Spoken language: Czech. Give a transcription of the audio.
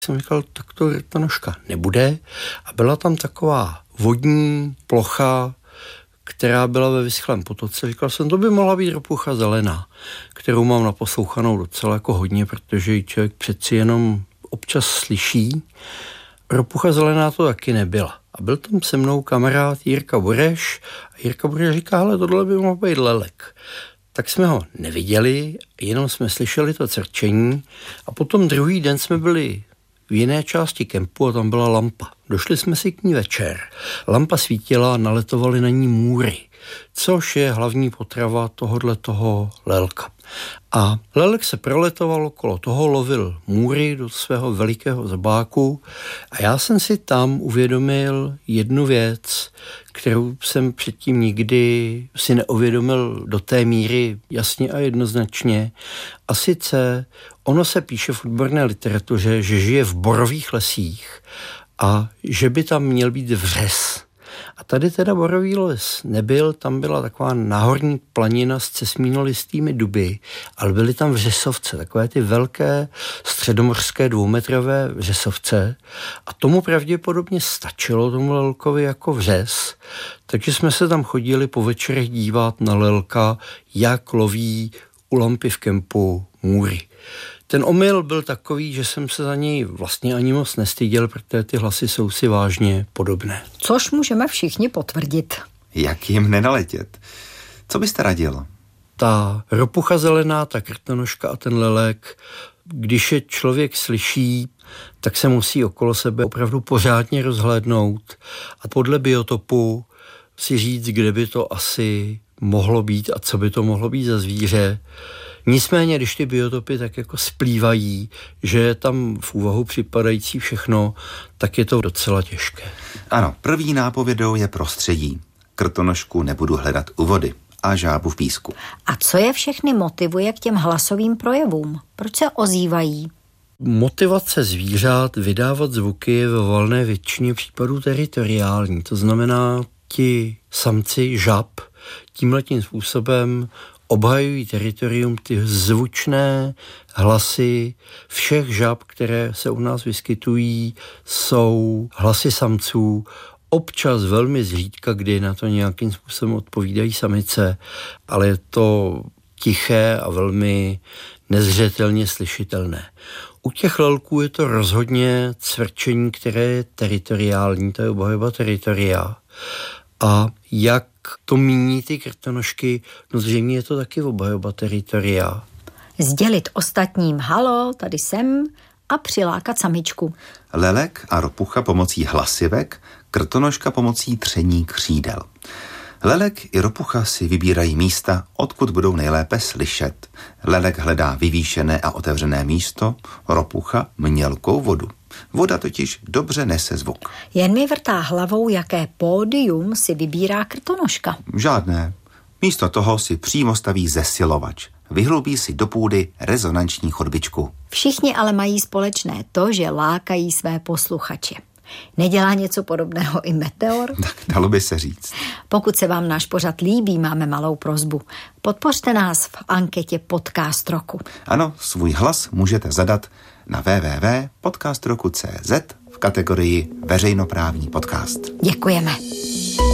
Jsem říkal, tak to rytnonožka nebude. A byla tam taková vodní plocha, která byla ve vyschlém potoce. Říkal jsem, to by mohla být ropucha zelená, kterou mám naposlouchanou docela jako hodně, protože ji člověk přeci jenom občas slyší. Ropucha zelená to taky nebyla. A byl tam se mnou kamarád Jirka Bureš a Jirka Bureš říká, hele, tohle by mohl být lelek. Tak jsme ho neviděli, jenom jsme slyšeli to crčení a potom druhý den jsme byli v jiné části kempu a tam byla lampa. Došli jsme si k ní večer. Lampa svítila a naletovaly na ní můry, což je hlavní potrava tohoto lelka. A lelek se proletoval okolo toho, lovil můry do svého velikého zobáku a já jsem si tam uvědomil jednu věc, kterou jsem předtím nikdy si neuvědomil do té míry jasně a jednoznačně. A sice ono se píše v odborné literatuře, že žije v borových lesích a že by tam měl být vřes. A tady teda borový les nebyl, tam byla taková náhorní planina s cesmínolistými duby, ale byly tam vřesovce, takové ty velké středomořské 2metrové vřesovce a tomu pravděpodobně stačilo tomu lelkovi jako vřes, takže jsme se tam chodili po večerech dívat na lelka, jak loví u lampy v kempu můry. Ten omyl byl takový, že jsem se za něj vlastně ani moc nestyděl, protože ty hlasy jsou si vážně podobné. Což můžeme všichni potvrdit. Jak jim nenaletět? Co byste radil? Ta ropucha zelená, ta krtonožka a ten lelek, když je člověk slyší, tak se musí okolo sebe opravdu pořádně rozhlédnout a podle biotopu si říct, kde by to asi mohlo být a co by to mohlo být za zvíře. Nicméně, když ty biotopy tak jako splývají, že je tam v úvahu připadající všechno, tak je to docela těžké. Ano, první nápovědou je prostředí. Krtonožku nebudu hledat u vody a žábu v písku. A co je všechny motivuje k těm hlasovým projevům? Proč se ozývají? Motivace zvířat vydávat zvuky je ve valné většině případů teritoriální. To znamená, ti samci žab tímhletím způsobem obhajují teritorium, ty zvučné hlasy všech žab, které se u nás vyskytují, jsou hlasy samců, občas velmi zřídka, kdy na to nějakým způsobem odpovídají samice, ale je to tiché a velmi nezřetelně slyšitelné. U těch lelků je to rozhodně cvrčení, které je teritoriální, to je obhajoba teritoria. A jak to míní ty krtonožky, no zřejmě je to taky obhajoba teritoria. Sdělit ostatním halo, tady jsem a přilákat samičku. Lelek a ropucha pomocí hlasivek, krtonožka pomocí tření křídel. Lelek i ropucha si vybírají místa, odkud budou nejlépe slyšet. Lelek hledá vyvýšené a otevřené místo, ropucha mělkou vodu. Voda totiž dobře nese zvuk. Jen mi vrtá hlavou, jaké pódium si vybírá krtonožka. Žádné. Místo toho si přímo staví zesilovač. Vyhlubí si do půdy rezonanční chodbičku. Všichni ale mají společné to, že lákají své posluchače. Nedělá něco podobného i Meteor? Tak dalo by se říct. Pokud se vám náš pořad líbí, máme malou prosbu. Podpořte nás v anketě Podcast roku. Ano, svůj hlas můžete zadat na www.podcastroku.cz v kategorii veřejnoprávní podcast. Děkujeme.